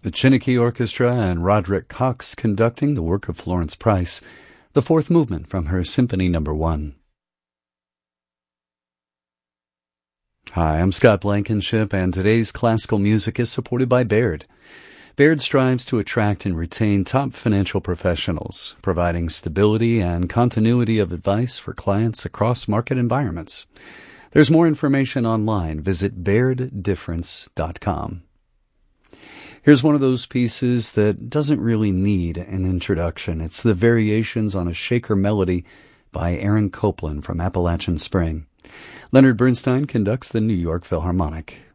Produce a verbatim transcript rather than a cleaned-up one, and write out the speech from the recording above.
The Chineke Orchestra and Roderick Cox conducting the work of Florence Price, the fourth movement from her Symphony Number One. Hi, I'm Scott Blankenship, and today's classical music is supported by Baird. Baird strives to attract and retain top financial professionals, providing stability and continuity of advice for clients across market environments. There's more information online. Visit baird difference dot com. Here's one of those pieces that doesn't really need an introduction. It's the Variations on a Shaker Melody by Aaron Copland from Appalachian Spring. Leonard Bernstein conducts the New York Philharmonic.